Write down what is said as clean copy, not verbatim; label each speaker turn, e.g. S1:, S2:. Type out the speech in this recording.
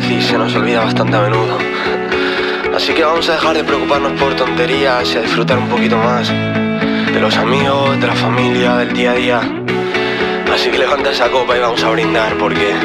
S1: vez y se nos olvida bastante a menudo. Así que vamos a dejar de preocuparnos por tonterías y a disfrutar un poquito más de los amigos, de la familia, del día a día. Así que levanta esa copa y vamos a brindar porque